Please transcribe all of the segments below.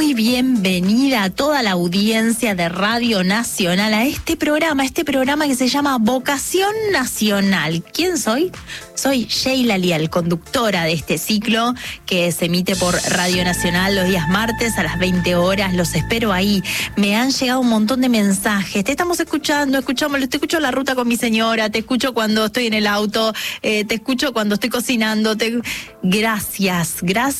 muy bienvenida a toda la audiencia de Radio Nacional a este programa que se llama Vocación Nacional. ¿Quién soy? Soy Sheila Lial, conductora de este ciclo que se emite por Radio Nacional los días martes a las 20 horas. Los espero ahí. Me han llegado un montón de mensajes. Te estamos escuchando, te escucho en la ruta con mi señora, te escucho cuando estoy en el auto, te escucho cuando estoy cocinando. Gracias.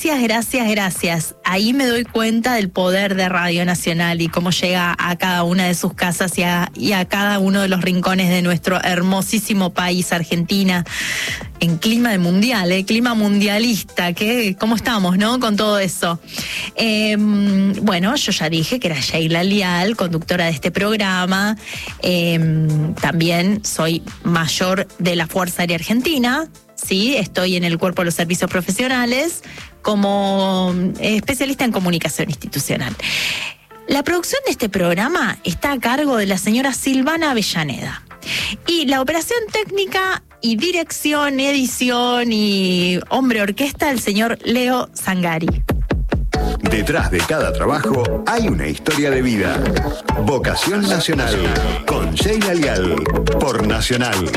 Ahí me doy cuenta del poder de Radio Nacional y cómo llega a cada una de sus casas y a cada uno de los rincones de nuestro hermosísimo país, Argentina. En clima de mundial, clima mundialista, ¿cómo estamos, no? Con todo eso. Bueno, yo ya dije que era Sheila Lial, conductora de este programa. También soy mayor de la Fuerza Aérea Argentina. Sí, estoy en el Cuerpo de los Servicios Profesionales como especialista en comunicación institucional. La producción de este programa está a cargo de la señora Silvana Avellaneda. Y la operación técnica y dirección, edición y hombre orquesta, el señor Leo Zangari. Detrás de cada trabajo hay una historia de vida. Vocación Nacional con Sheila Lial por Nacional.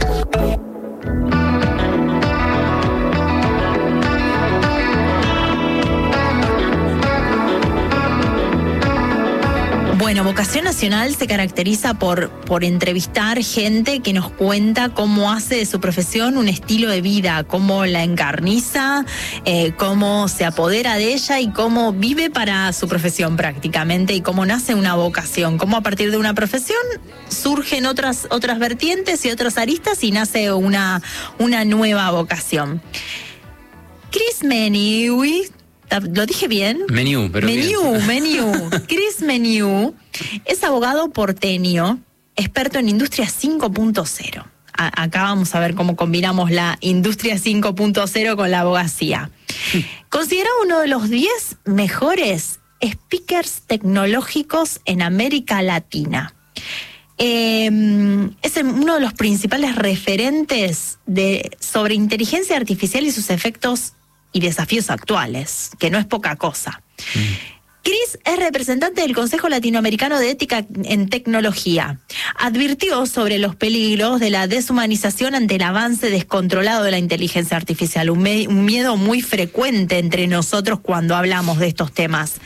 Bueno, Vocación Nacional se caracteriza por entrevistar gente que nos cuenta cómo hace de su profesión un estilo de vida, cómo la encarniza, cómo se apodera de ella y cómo vive para su profesión prácticamente y cómo nace una vocación, cómo a partir de una profesión surgen otras vertientes y otras aristas y nace una nueva vocación. Chris Meniu, ¿lo dije bien? Meniu. Chris Meniu es abogado porteño, experto en Industria 5.0. Acá vamos a ver cómo combinamos la Industria 5.0 con la abogacía. Considerado uno de los 10 mejores speakers tecnológicos en América Latina. Es uno de los principales referentes sobre inteligencia artificial y sus efectos y desafíos actuales, que no es poca cosa. Chris es representante del Consejo Latinoamericano de Ética en Tecnología. Advirtió sobre los peligros de la deshumanización ante el avance descontrolado de la inteligencia artificial, un miedo muy frecuente entre nosotros cuando hablamos de estos temas.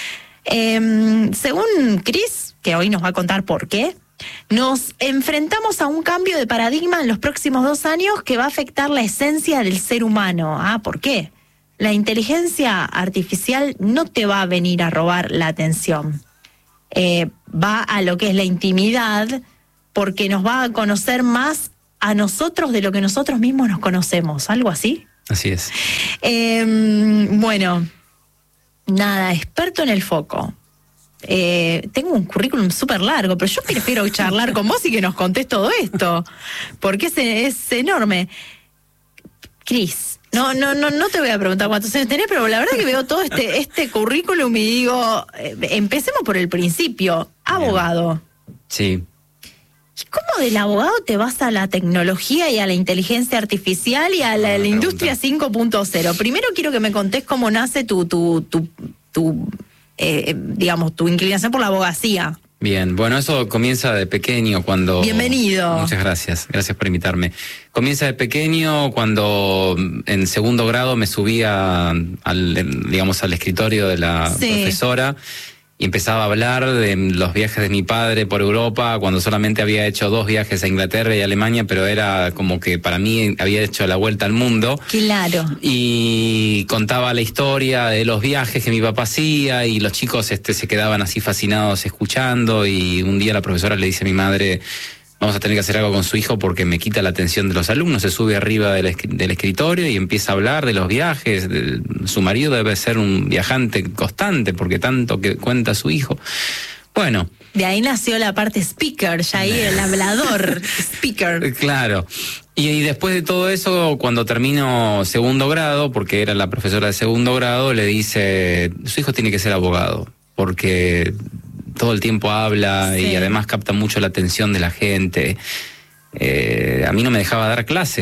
Según Chris, que hoy nos va a contar por qué, nos enfrentamos a un cambio de paradigma en los próximos 2 años que va a afectar la esencia del ser humano. ¿Por qué? La inteligencia artificial no te va a venir a robar la atención. Va a lo que es la intimidad, porque nos va a conocer más a nosotros de lo que nosotros mismos nos conocemos. ¿Algo así? Así es. Bueno, nada, experto en el foco. Tengo un currículum súper largo, pero yo prefiero charlar con vos y que nos contés todo esto, porque es enorme. Chris, no te voy a preguntar cuántos años tenés, pero la verdad que veo todo este currículum y digo, empecemos por el principio. Abogado. Sí. ¿Y cómo del abogado te vas a la tecnología y a la inteligencia artificial y a la industria 5.0? Primero quiero que me contés cómo nace tu inclinación por la abogacía. Bien, bueno, eso comienza de pequeño cuando... Bienvenido. Muchas gracias por invitarme. Comienza de pequeño cuando en segundo grado me subía al escritorio de la profesora y empezaba a hablar de los viajes de mi padre por Europa, cuando solamente había hecho 2 viajes a Inglaterra y Alemania, pero era como que para mí había hecho la vuelta al mundo. Claro. Y contaba la historia de los viajes que mi papá hacía y los chicos se quedaban así fascinados escuchando, y un día la profesora le dice a mi madre: vamos a tener que hacer algo con su hijo porque me quita la atención de los alumnos. Se sube arriba del escritorio y empieza a hablar de los viajes. Su marido debe ser un viajante constante porque tanto que cuenta su hijo. Bueno. De ahí nació la parte speaker, ya ahí el hablador, speaker. Claro. Y después de todo eso, cuando termino segundo grado, porque era la profesora de segundo grado, le dice: su hijo tiene que ser abogado, porque todo el tiempo habla y además capta mucho la atención de la gente. A mí no me dejaba dar clase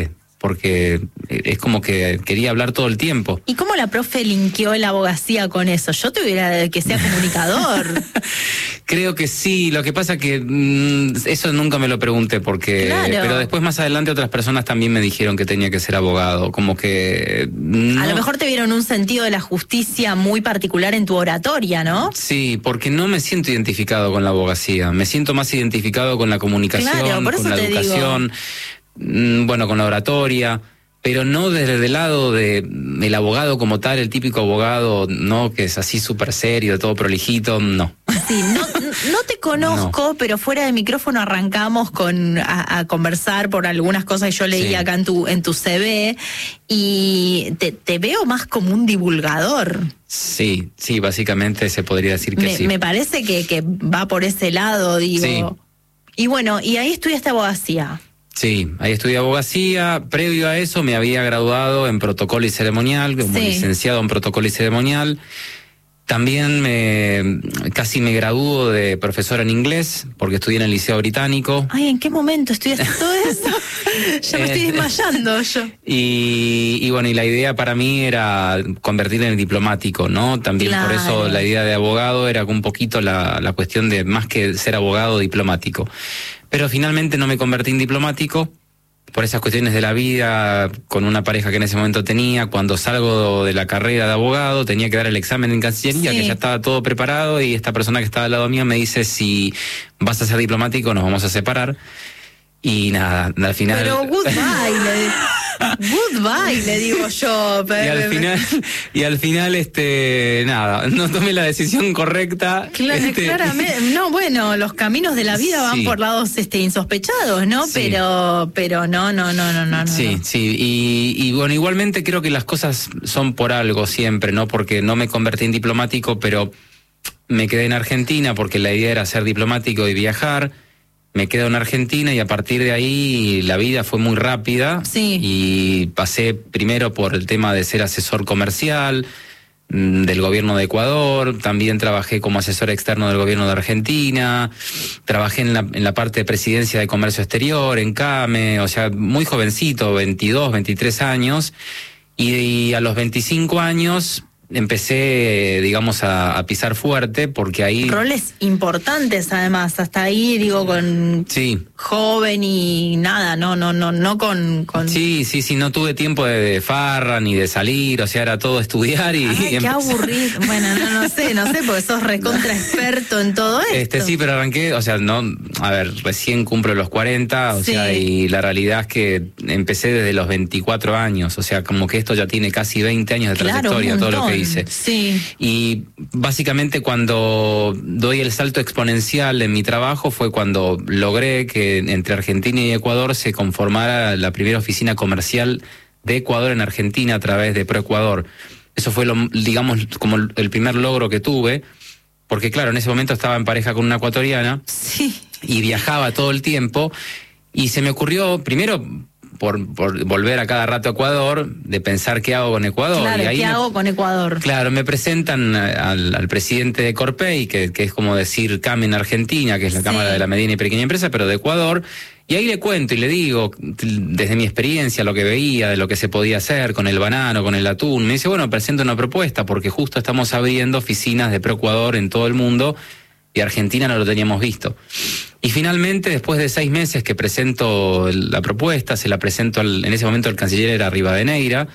porque es como que quería hablar todo el tiempo. ¿Y cómo la profe linkeó la abogacía con eso? Yo tuviera que sea comunicador. Creo que sí, lo que pasa que eso nunca me lo pregunté porque... Claro. Pero después más adelante otras personas también me dijeron que tenía que ser abogado, como que... No, a lo mejor te vieron un sentido de la justicia muy particular en tu oratoria, ¿no? sí, porque no me siento identificado con la abogacía, me siento más identificado con la comunicación, Claro, por eso con la te educación, bueno, con la oratoria, pero no desde el lado del abogado como tal, el típico abogado, no, que es así súper serio, todo prolijito, no. Sí, no te conozco, pero fuera de micrófono arrancamos a conversar por algunas cosas que yo leí Sí. acá en tu CV y te veo más como un divulgador. Sí, básicamente se podría decir que sí. Me parece que va por ese lado, digo. Sí. Y bueno, y ahí estudiaste abogacía. Sí, ahí estudié abogacía. Previo a eso me había graduado en protocolo y ceremonial, como Sí. licenciado en protocolo y ceremonial. También casi me graduó de profesor en inglés, porque estudié en el Liceo Británico. Ay, ¿en qué momento estudiaste todo eso? Ya me estoy desmayando yo. Y bueno, y la idea para mí era convertirme en diplomático, ¿no? También por Claro. eso la idea de abogado era un poquito la cuestión de más que ser abogado, diplomático. Pero finalmente no me convertí en diplomático por esas cuestiones de la vida, con una pareja que en ese momento tenía. Cuando salgo de la carrera de abogado tenía que dar el examen en Cancillería, Sí. que ya estaba todo preparado, y esta persona que estaba al lado mío me dice: si vas a ser diplomático nos vamos a separar. Y nada, al final... Pero goodbye, le digo yo. Y al final, nada, no tomé la decisión correcta. Claramente, no, bueno, los caminos de la vida van Sí. por lados insospechados, ¿no? Sí. Pero no. Sí, no. sí, y bueno, igualmente creo que las cosas son por algo siempre, ¿no? Porque no me convertí en diplomático, pero me quedé en Argentina porque la idea era ser diplomático y viajar. Me quedo en Argentina y a partir de ahí la vida fue muy rápida. Sí. Y pasé primero por el tema de ser asesor comercial del gobierno de Ecuador, también trabajé como asesor externo del gobierno de Argentina, trabajé en la parte de presidencia de comercio exterior, en CAME, o sea, muy jovencito, 22, 23 años, y a los 25 años empecé, digamos, a pisar fuerte, porque ahí... Roles importantes, además, hasta ahí, digo, con Sí. joven y nada, no con... Sí, no tuve tiempo de farra ni de salir, o sea, era todo estudiar y... Ay, qué empecé. aburrido. Bueno, no sé, porque sos recontra experto en todo esto. Sí, pero arranqué, o sea, recién cumplo los 40, o Sí. sea, y la realidad es que empecé desde los 24 años, o sea, como que esto ya tiene casi 20 años de trayectoria, un todo lo que montón. hice. Sí. Y básicamente cuando doy el salto exponencial en mi trabajo fue cuando logré que entre Argentina y Ecuador se conformara la primera oficina comercial de Ecuador en Argentina a través de ProEcuador. Eso fue, digamos, como el primer logro que tuve, porque claro, en ese momento estaba en pareja con una ecuatoriana Sí. y viajaba todo el tiempo, y se me ocurrió, primero, por volver a cada rato a Ecuador, de pensar qué hago con Ecuador. Claro, y ahí ¿qué hago con Ecuador? Claro, me presentan al presidente de Corpey, que es como decir CAME en Argentina, que es la Sí. Cámara de la Mediana y Pequeña Empresa, pero de Ecuador. Y ahí le cuento y le digo, desde mi experiencia, lo que veía, de lo que se podía hacer con el banano, con el atún. Me dice, bueno, presento una propuesta, porque justo estamos abriendo oficinas de ProEcuador en todo el mundo, y Argentina no lo teníamos visto. Y finalmente, después de 6 meses que presento la propuesta, se la presento en ese momento el canciller era Rivadeneira,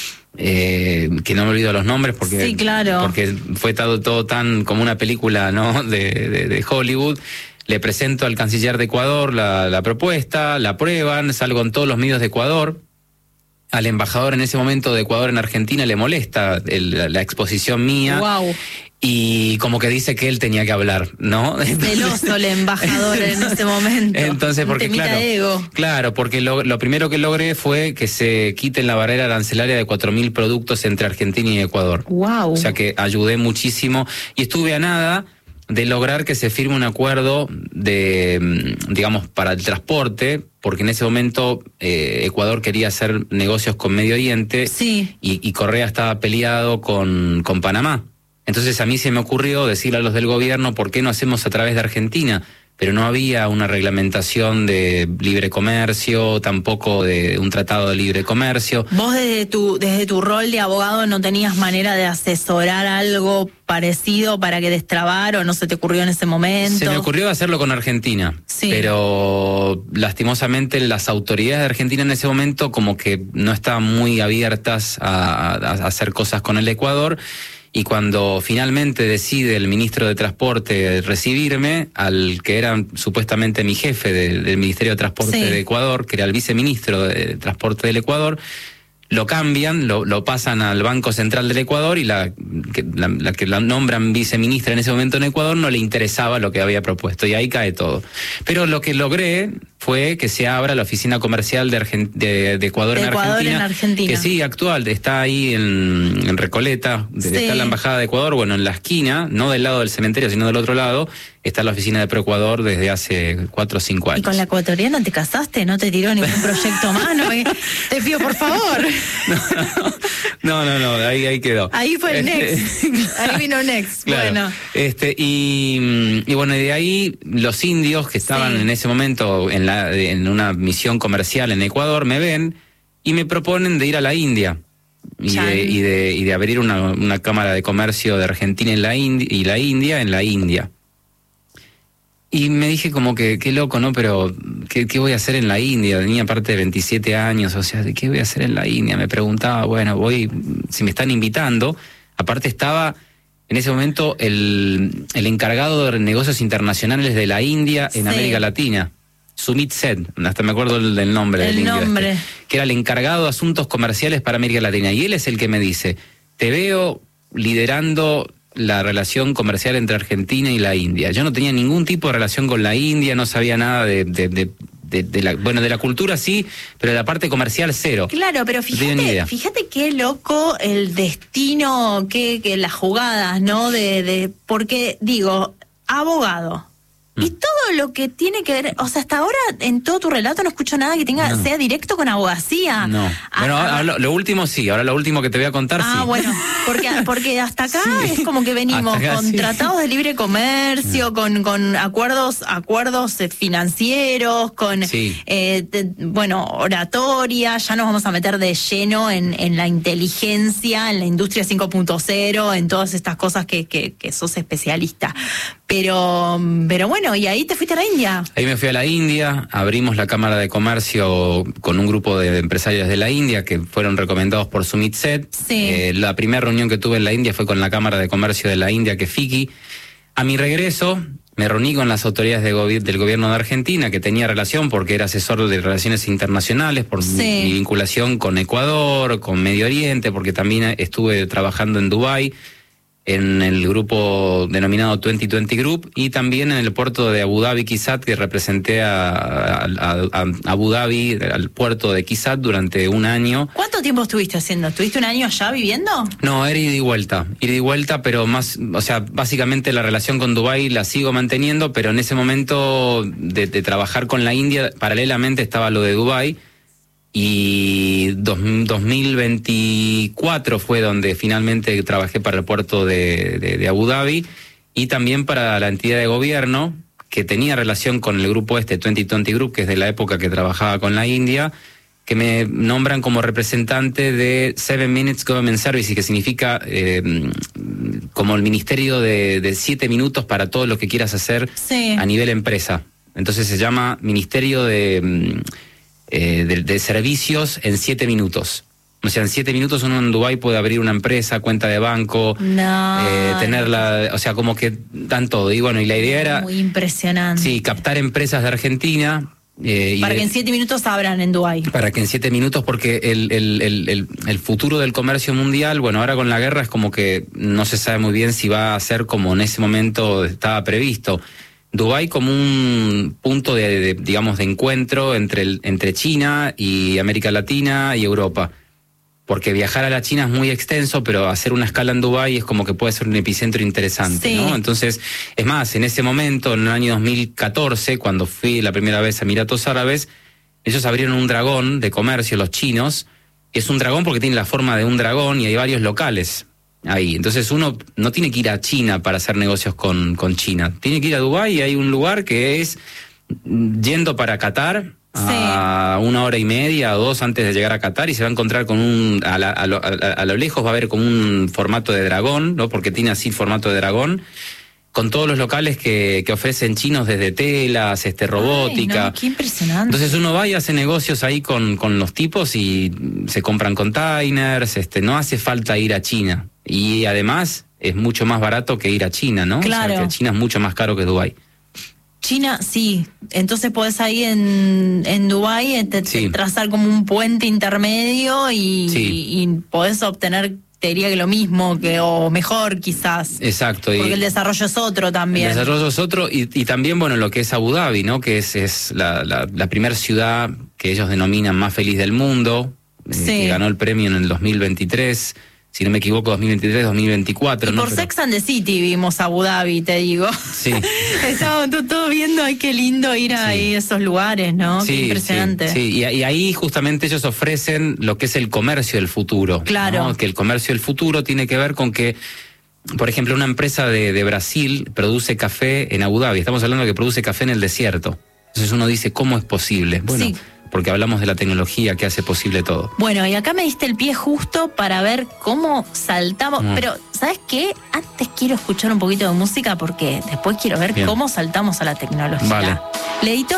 que no me olvido los nombres porque, Sí, claro. porque fue todo tan como una película, ¿no? de Hollywood. Le presento al canciller de Ecuador la propuesta, la aprueban, salgo en todos los medios de Ecuador. Al embajador en ese momento de Ecuador en Argentina le molesta la exposición mía. Wow. Y como que dice que él tenía que hablar, ¿no? Celoso el embajador en ese momento. Entonces, porque Un temita claro, de ego. claro, porque lo primero que logré fue que se quiten la barrera arancelaria de 4.000 productos entre Argentina y Ecuador. Wow. O sea que ayudé muchísimo y estuve a nada de lograr que se firme un acuerdo digamos, para el transporte, porque en ese momento Ecuador quería hacer negocios con Medio Oriente. Sí. Y Correa estaba peleado con Panamá. Entonces a mí se me ocurrió decirle a los del gobierno, ¿por qué no hacemos a través de Argentina? pero no había una reglamentación de libre comercio, tampoco de un tratado de libre comercio. ¿Vos desde tu rol de abogado no tenías manera de asesorar algo parecido para que destrabar, o no se te ocurrió en ese momento? Se me ocurrió hacerlo con Argentina, sí, pero lastimosamente las autoridades de Argentina en ese momento como que no estaban muy abiertas a hacer cosas con el Ecuador. Y cuando finalmente decide el ministro de Transporte recibirme, al que era supuestamente mi jefe del Ministerio de Transporte de Ecuador, que era el viceministro de Transporte del Ecuador, lo cambian, lo pasan al Banco Central del Ecuador, y la que la nombran viceministra en ese momento en Ecuador no le interesaba lo que había propuesto, y ahí cae todo. Pero lo que logré fue que se abra la oficina comercial de Ecuador, en Argentina, que sí, actual, está ahí en Recoleta, está la embajada de Ecuador, bueno, en la esquina, no del lado del cementerio, sino del otro lado, está la oficina de ProEcuador desde hace 4 o 5 años. ¿Y con la ecuatoriana te casaste? ¿No te tiró ningún proyecto más? ¿No? Te pido, por favor. No, ahí quedó. Ahí fue el next. Ahí vino next. Claro. Bueno. Y bueno, de ahí los indios que estaban en ese momento en una misión comercial en Ecuador me ven y me proponen de ir a la India y de abrir una cámara de comercio de Argentina y la India en la India. Y me dije como que, qué loco, ¿no? Pero, ¿qué voy a hacer en la India? Tenía aparte de 27 años, o sea, ¿qué voy a hacer en la India? Me preguntaba, bueno, si me están invitando. Aparte estaba, en ese momento, el encargado de negocios internacionales de la India en América Latina, Sumit Seth, hasta me acuerdo del nombre del indio, que era el encargado de asuntos comerciales para América Latina. Y él es el que me dice, te veo liderando la relación comercial entre Argentina y la India. Yo no tenía ningún tipo de relación con la India, no sabía nada de la cultura sí, pero de la parte comercial cero. Claro, pero fíjate qué loco el destino, que las jugadas, ¿no? Porque digo, abogado. Y todo lo que tiene que ver, o sea, hasta ahora en todo tu relato no escucho nada que sea directo con abogacía. No. Bueno, ahora lo último sí, ahora lo último que te voy a contar sí. Bueno, porque hasta acá es como que venimos con tratados de libre comercio, con acuerdos financieros, con oratoria, ya nos vamos a meter de lleno en la inteligencia, en la industria 5.0, en todas estas cosas que sos especialista. Pero bueno, y ahí te fuiste a la India. Ahí me fui a la India, abrimos la Cámara de Comercio con un grupo de empresarios de la India que fueron recomendados por Sumit Seth. Sí. La primera reunión que tuve en la India fue con la Cámara de Comercio de la India, que FICI. A mi regreso me reuní con las autoridades del gobierno de Argentina, que tenía relación porque era asesor de relaciones internacionales por mi vinculación con Ecuador, con Medio Oriente, porque también estuve trabajando en Dubái, en el grupo denominado 2020 Group, y también en el puerto de Abu Dhabi Qisat, que representé a Abu Dhabi, al puerto de Qisat, durante un año. ¿Cuánto tiempo estuviste haciendo? ¿Estuviste un año allá viviendo? No, era ida y vuelta, pero más, o sea, básicamente la relación con Dubái la sigo manteniendo, pero en ese momento de trabajar con la India, paralelamente estaba lo de Dubái. Y 2024 fue donde finalmente trabajé para el puerto de Abu Dhabi, y también para la entidad de gobierno que tenía relación con el grupo 2020 Group, que es de la época que trabajaba con la India, que me nombran como representante de 7 Minutes Government Services, que significa como el ministerio de 7 minutos para todo lo que quieras hacer a nivel empresa. Entonces se llama Ministerio de servicios en 7 minutos. O sea, en 7 minutos uno en Dubái puede abrir una empresa, cuenta de banco, tenerla, o sea, como que dan todo. Y bueno, y la idea era... Muy impresionante. Sí, captar empresas de Argentina. Para que en 7 minutos abran en Dubái. Para que en 7 minutos, porque el futuro del comercio mundial, bueno, ahora con la guerra es como que no se sabe muy bien si va a ser como en ese momento estaba previsto. Dubái como un punto de encuentro entre China y América Latina y Europa. Porque viajar a la China es muy extenso, pero hacer una escala en Dubái es como que puede ser un epicentro interesante, ¿no? Entonces, es más, en ese momento, en el año 2014, cuando fui la primera vez a Emiratos Árabes, ellos abrieron un dragón de comercio, los chinos, y es un dragón porque tiene la forma de un dragón y hay varios locales. ahí. Entonces uno no tiene que ir a China para hacer negocios con China. Tiene que ir a Dubái y hay un lugar que es yendo para Qatar a 1 hora y media o 2 antes de llegar a Qatar, y se va a encontrar con a lo lejos va a haber como un formato de dragón, ¿no? Porque tiene así formato de dragón, con todos los locales que ofrecen chinos, desde telas, robótica. Ay, no, qué impresionante. Entonces uno va y hace negocios ahí con los tipos y se compran containers, no hace falta ir a China. Y además es mucho más barato que ir a China, ¿no? Claro. O sea, que China es mucho más caro que Dubái. China, sí. Entonces podés ahí en Dubái Sí. trazar como un puente intermedio Sí. y podés obtener, te diría que lo mismo, o mejor quizás. Exacto. Porque el desarrollo es otro también. El desarrollo es otro, y también, bueno, lo que es Abu Dhabi, ¿no? Que es la primera ciudad que ellos denominan más feliz del mundo, Sí. que ganó el premio en el 2023, si no me equivoco, 2023-2024. Y ¿no? por Sex and the City vimos Abu Dhabi, te digo. Sí. Estábamos todos viendo, ay, qué lindo ir a esos lugares, ¿no? Sí, qué impresionante. Sí. Y ahí justamente ellos ofrecen lo que es el comercio del futuro. Claro. ¿no? Que el comercio del futuro tiene que ver con que, por ejemplo, una empresa de Brasil produce café en Abu Dhabi. Estamos hablando de que produce café en el desierto. Entonces uno dice, ¿cómo es posible? Bueno, Sí. porque hablamos de la tecnología que hace posible todo. Bueno, y acá me diste el pie justo para ver cómo saltamos. Pero, ¿sabes qué? Antes quiero escuchar un poquito de música porque después quiero ver Bien. cómo saltamos a la tecnología. Vale. Leíto